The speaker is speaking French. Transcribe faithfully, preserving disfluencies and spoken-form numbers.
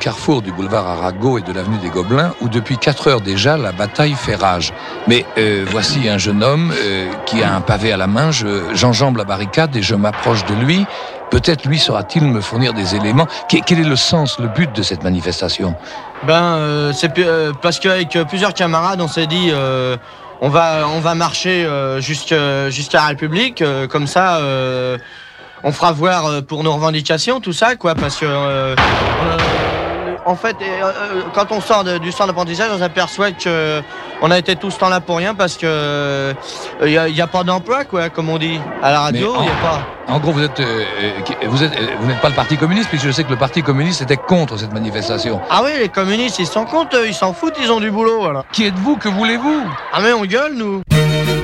carrefour du boulevard Arago et de l'avenue des Gobelins, où depuis quatre heures déjà, la bataille fait rage. Mais euh, voici un jeune homme euh, qui a un pavé à la main, je, j'enjambe la barricade et je m'approche de lui. Peut-être lui saura-t-il me fournir des éléments. Quel est le sens, le but de cette manifestation ? Ben, euh, c'est euh, parce qu'avec plusieurs camarades, on s'est dit... Euh, On va, on va marcher euh, jusqu'à, jusqu'à la République, euh, comme ça, euh, on fera voir euh, pour nos revendications, tout ça, quoi, parce que, euh, euh, en fait, euh, quand on sort de, du centre d'apprentissage, on s'aperçoit que on a été tout ce temps-là pour rien, parce que il euh, n'y a, a pas d'emploi, quoi, comme on dit, à la radio, il n'y a pas. En gros, vous êtes, euh, vous êtes, vous n'êtes pas le Parti communiste, puisque je sais que le Parti communiste était contre cette manifestation. Ah oui, les communistes, ils s'en comptent, ils s'en foutent, ils ont du boulot, voilà. Qui êtes-vous? Que voulez-vous? Ah mais on gueule, nous.